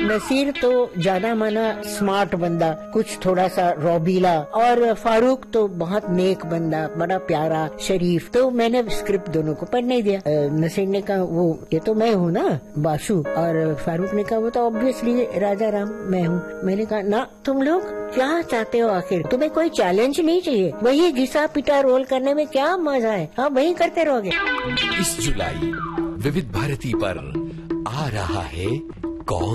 नसीर तो जाना माना स्मार्ट बंदा, कुछ थोड़ा सा रौबीला, और फारूक तो बहुत नेक बंदा, बड़ा प्यारा शरीफ। तो मैंने स्क्रिप्ट दोनों को पढ़ने ही दिया। नसीर ने कहा वो ये तो मैं हूँ ना बासु, और फारूक ने कहा वो तो ऑब्वियसली राजा राम मैं हूँ। मैंने कहा ना, तुम लोग क्या चाहते हो आखिर? तुम्हें कोई चैलेंज नहीं चाहिए? वही घिसा पिटा रोल करने में क्या मजा है? हाँ वही करते रहोगे। इस जुलाई विविध भारती पर आ रहा है कौन